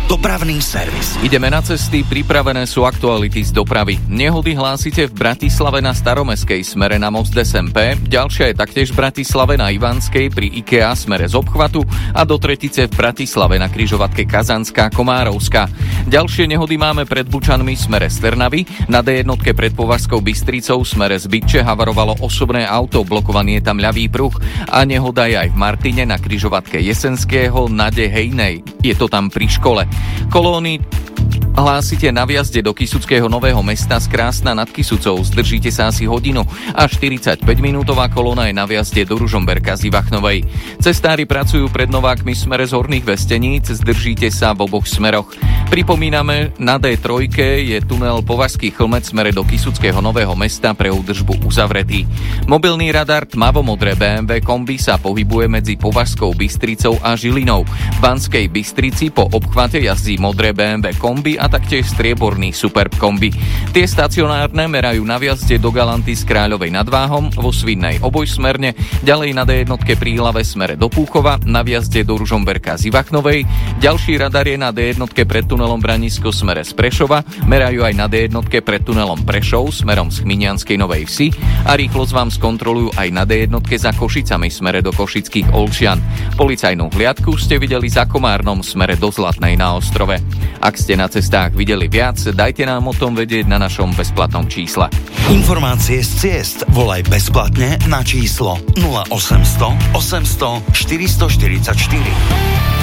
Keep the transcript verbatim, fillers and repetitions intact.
Dopravný servis. Ideme na cesty, pripravené sú aktuality z dopravy. Nehody hlásite v Bratislave na Staromestskej smere na most es em pé, ďalšia je taktiež v Bratislave na Ivanskej pri IKEA smere z obchvatu a do tretice v Bratislave na križovatke Kazanská Komárovská. Ďalšie nehody máme pred Bučanmi smere z Trnavy, na dé jedna pred Považskou Bystricou smere z Bytče havarovalo osobné auto, blokovaný je tam ľavý pruh a nehoda je aj v Martine na križovatke Jesenského na de Hejnej. Je to tam pri škole. Kolóny hlásite na vjazde do Kysuckého Nového Mesta z Krásna nad Kysucou. Zdržíte sa asi hodinu a štyridsaťpäť minútová kolóna je na vjazde do Ružomberka z Ivachnovej. Cestári pracujú pred Novákmi smere z Horných Vesteníc, zdržíte sa v oboch smeroch. Pripomíname, na dé tri je tunel Považský Chlmec smere do Kysuckého Nového Mesta pre údržbu uzavretý. Mobilný radar tmavomodré bé em vé kombi sa pohybuje medzi Považskou Bystricou a Žilinou. V Banskej Bystrici po obchvate jazdí modré bé em vé kombi a taktiež strieborný Superb kombi. Tie stacionárne merajú na vjazde do Galanty z Kráľovej nad Váhom, vo Svidnej obojsmerne, ďalej na dé jedna pri Hlave smere do Púchova, na vjazde do Ružomberka z Ivachnovej, ďalší radar je na dé jedna pred tunelom Branisko smere z Prešova, merajú aj na dé jedna pred tunelom Prešov smerom z Chminianskej Novej Vsi a rýchlosť vám skontrolujú aj na dé jedna za Košicami smere do Košických Olšian. Policajnú hliadku ste videli za Komárnom smere do Zlatnej na Ostrove. Ak ste na cestách videli viac, dajte nám o tom vedieť na našom bezplatnom čísle. Informácie z ciest volaj bezplatne na číslo nula osemsto osemsto štyristoštyridsaťštyri.